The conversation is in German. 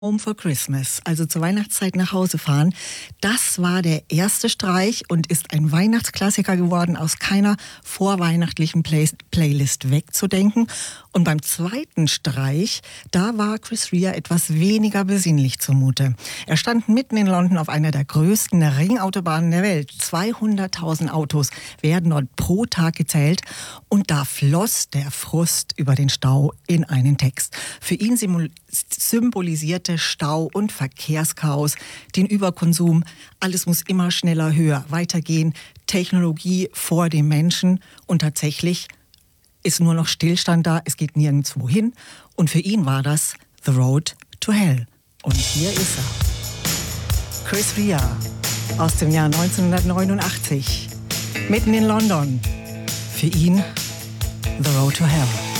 Home for Christmas, also zur Weihnachtszeit nach Hause fahren. Das war der erste Streich und ist ein Weihnachtsklassiker geworden, aus keiner vorweihnachtlichen Playlist wegzudenken. Und beim zweiten Streich, da war Chris Rea etwas weniger besinnlich zumute. Er stand mitten in London auf einer der größten Ringautobahnen der Welt. 200.000 Autos werden dort pro Tag gezählt. Und da floss der Frust über den Stau in einen Text. Für ihn symbolisierte Stau und Verkehrschaos, den Überkonsum. Alles muss immer schneller, höher, weitergehen. Technologie vor dem Menschen. Und tatsächlich ist nur noch Stillstand da. Es geht nirgendwo hin. Und für ihn war das The Road to Hell. Und hier ist er. Chris Rea aus dem Jahr 1989. Mitten in London. Für ihn The Road to Hell.